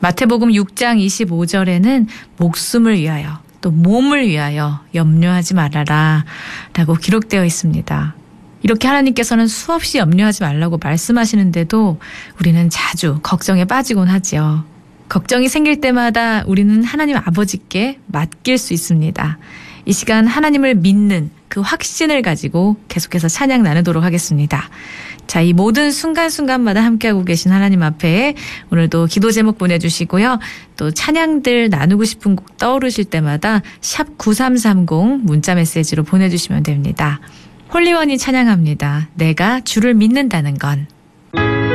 마태복음 6장 25절에는 목숨을 위하여 또 몸을 위하여 염려하지 말아라 라고 기록되어 있습니다. 이렇게 하나님께서는 수없이 염려하지 말라고 말씀하시는데도 우리는 자주 걱정에 빠지곤 하지요. 걱정이 생길 때마다 우리는 하나님 아버지께 맡길 수 있습니다. 이 시간 하나님을 믿는 그 확신을 가지고 계속해서 찬양 나누도록 하겠습니다. 자, 이 모든 순간순간마다 함께하고 계신 하나님 앞에 오늘도 기도 제목 보내주시고요. 또 찬양들 나누고 싶은 곡 떠오르실 때마다 샵 9330 문자 메시지로 보내주시면 됩니다. 홀리원이 찬양합니다. 내가 주를 믿는다는 건.